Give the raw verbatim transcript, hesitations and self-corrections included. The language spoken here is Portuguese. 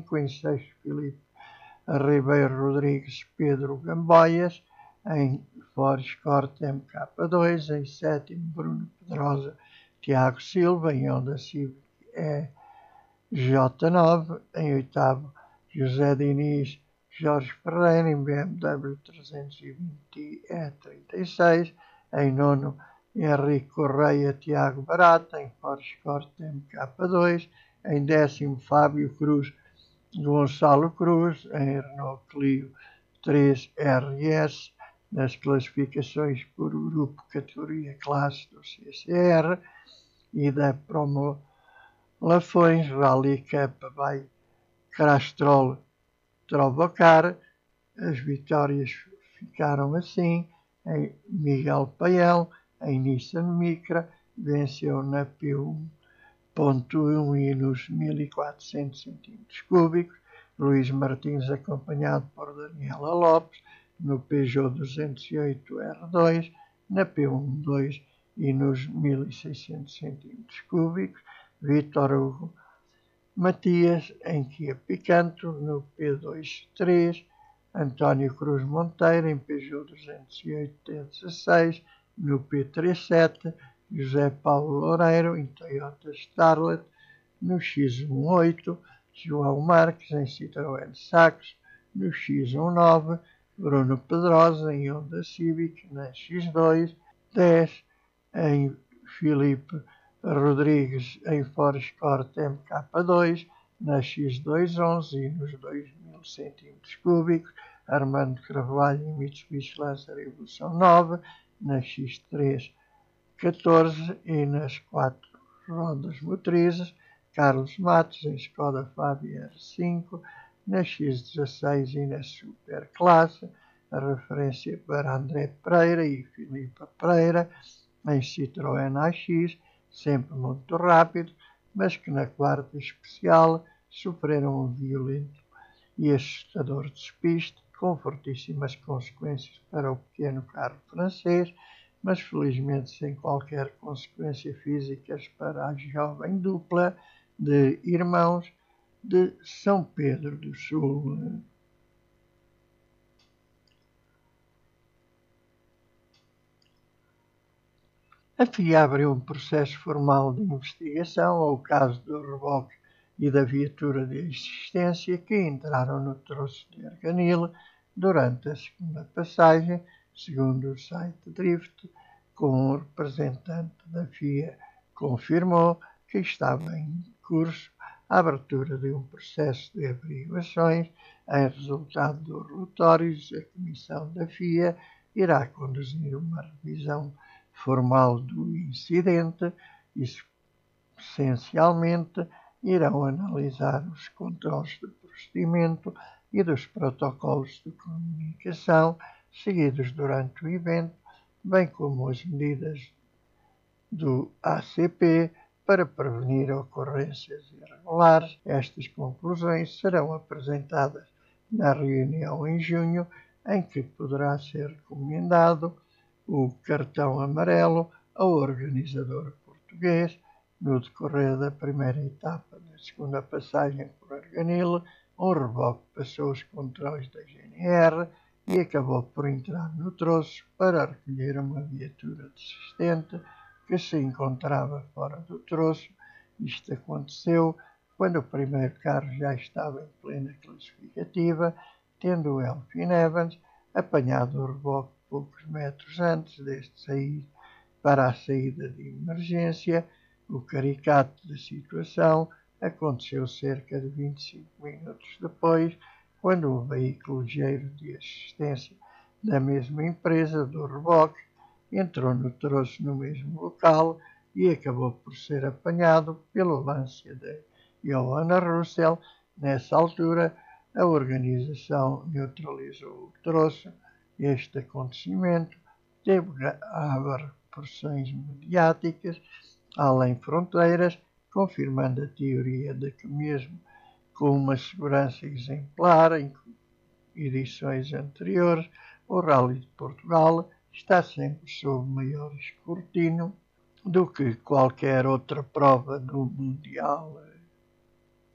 cinco, em sexto Filipe Ribeiro Rodrigues Pedro Gamboias, em Forest M K dois, em sétimo Bruno Pedrosa Tiago Silva, em Honda Civic E J nove, em oitavo José Diniz Jorge Ferreira, em B M W trezentos e vinte E trinta e seis, em nono Henrique Correia Tiago Barata, em Forest M K dois, em décimo Fábio Cruz Gonçalo Cruz, em Renault Clio três R S, nas classificações por grupo, categoria, classe do C C R e da Promo Lafões Rally Cup by Castrol Trovocar. As vitórias ficaram assim: em Miguel Pael, em Nissan Micra, venceu na P um ponto um e nos mil e quatrocentos centímetros cúbicos. Luís Martins, acompanhado por Daniela Lopes, no Peugeot duzentos e oito R dois, na P um ponto dois e nos mil e seiscentos centímetros cúbicos. Vítor Hugo Matias, em Kia Picanto, no P dois ponto três. António Cruz Monteiro, em Peugeot duzentos e oito T dezasseis, no P três ponto sete. José Paulo Loureiro, em Toyota Starlet, no X um ponto oito. João Marques, em Citroën Saxo, no X um ponto nove. Bruno Pedrosa, em Honda Civic, na X dois ponto dez. Em Filipe Rodrigues, em Forest M K dois, na X dois ponto onze e nos dois mil centímetros cúbicos. Armando Carvalho, em Mitsubishi Lancer Evolução nove, na X três ponto catorze e nas quatro rodas motrizes. Carlos Matos, em Skoda Fabia R cinco, na X dezasseis e na Superclasse. A referência para André Pereira e Filipe Pereira, em Citroën A X, sempre muito rápido, mas que na quarta especial sofreram um violento e assustador despiste, com fortíssimas consequências para o pequeno carro francês, mas felizmente sem qualquer consequência física para a jovem dupla de irmãos de São Pedro do Sul. A F I A abriu um processo formal de investigação ao caso do reboque e da viatura de assistência que entraram no troço de Arganil durante a segunda passagem, segundo o site Drift, com um representante da F I A confirmou que estava em curso a abertura de um processo de averiguações. Em resultado dos relatórios, a Comissão da F I A irá conduzir uma revisão formal do incidente e, essencialmente, irão analisar os controles de procedimento e dos protocolos de comunicação seguidos durante o evento, bem como as medidas do A C P para prevenir ocorrências irregulares. Estas conclusões serão apresentadas na reunião em junho, em que poderá ser recomendado o cartão amarelo ao organizador português. No decorrer da primeira etapa da segunda passagem por Arganil, um reboque passou os controles da G N R e acabou por entrar no troço para recolher uma viatura de assistente que se encontrava fora do troço. Isto aconteceu quando o primeiro carro já estava em plena classificativa, tendo o Elfyn Evans apanhado o reboque poucos metros antes deste sair para a saída de emergência. O caricato da situação aconteceu cerca de vinte e cinco minutos depois, quando o veículo ligeiro de assistência da mesma empresa do reboque entrou no troço no mesmo local e acabou por ser apanhado pelo Lancia de Johanna Russell. Nessa altura, a organização neutralizou o troço. Este acontecimento teve repercussões mediáticas além fronteiras, confirmando a teoria de que, mesmo com uma segurança exemplar em edições anteriores, o Rally de Portugal está sempre sob maior escrutínio do que qualquer outra prova do Mundial.